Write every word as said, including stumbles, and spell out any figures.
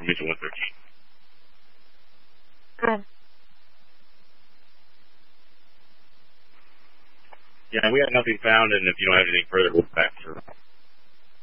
Mitchell one thirteen. Good. Yeah, we had nothing found, and if you don't have anything further, we'll back through.